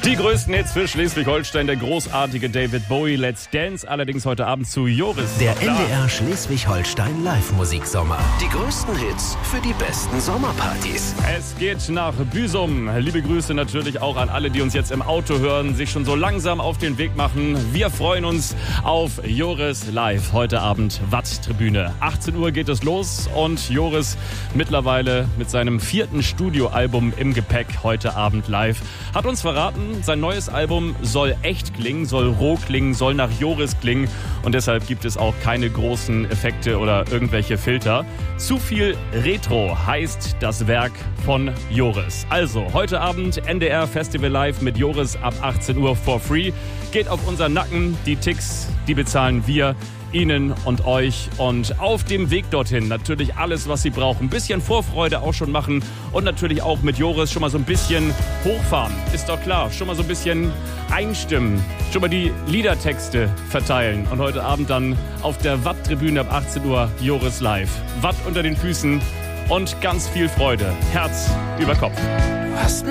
Die größten Hits für Schleswig-Holstein, der großartige David Bowie, Let's Dance, allerdings heute Abend zu Joris. Der NDR Schleswig-Holstein Live-Musiksommer. Die größten Hits für die besten Sommerpartys. Es geht nach Büsum. Liebe Grüße natürlich auch an alle, die uns jetzt im Auto hören, sich schon so langsam auf den Weg machen. Wir freuen uns auf Joris Live. Heute Abend Watt-Tribüne. 18 Uhr geht es los und Joris mittlerweile mit seinem 4. Studioalbum im Gepäck heute Abend live. Hat uns verraten, sein neues Album soll echt klingen, soll roh klingen, soll nach Joris klingen und deshalb gibt es auch keine großen Effekte oder irgendwelche Filter. Zu viel Retro heißt das Werk von Joris. Also heute Abend NDR Festival Live mit Joris ab 18 Uhr for free. Geht auf unseren Nacken, die Ticks, die bezahlen wir. Ihnen und euch und auf dem Weg dorthin natürlich alles, was Sie brauchen. Ein bisschen Vorfreude auch schon machen und natürlich auch mit Joris schon mal so ein bisschen hochfahren. Ist doch klar, schon mal so ein bisschen einstimmen, schon mal die Liedertexte verteilen und heute Abend dann auf der Watt-Tribüne ab 18 Uhr Joris live. Watt unter den Füßen und ganz viel Freude. Herz über Kopf. Du hast